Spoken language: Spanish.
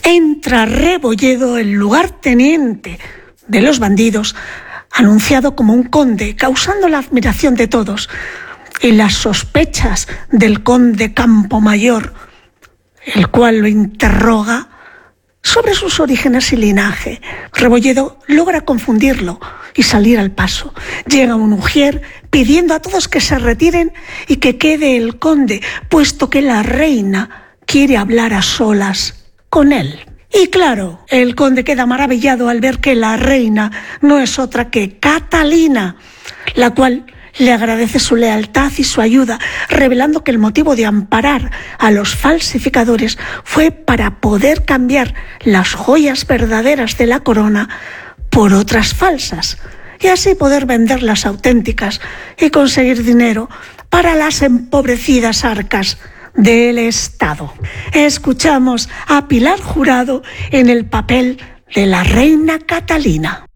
entra Rebolledo, el lugarteniente de los bandidos, anunciado como un conde, causando la admiración de todos y las sospechas del conde Campomayor, el cual lo interroga sobre sus orígenes y linaje. Rebolledo logra confundirlo y salir al paso. Llega un ujier pidiendo a todos que se retiren y que quede el conde, puesto que la reina quiere hablar a solas con él. Y claro, el conde queda maravillado al ver que la reina no es otra que Catalina, la cual le agradece su lealtad y su ayuda, revelando que el motivo de amparar a los falsificadores fue para poder cambiar las joyas verdaderas de la corona por otras falsas y así poder vender las auténticas y conseguir dinero para las empobrecidas arcas del Estado. Escuchamos a Pilar Jurado en el papel de la reina Catalina.